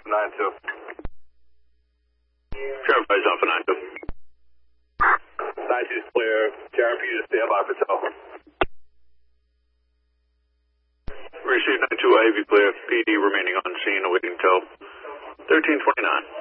for 9-2. Traffic is on for 9-2. 9-2 is clear. Karen, for you to stand by for tow. Receive 9-2 AV clear. PD remaining on scene awaiting tow. 1329.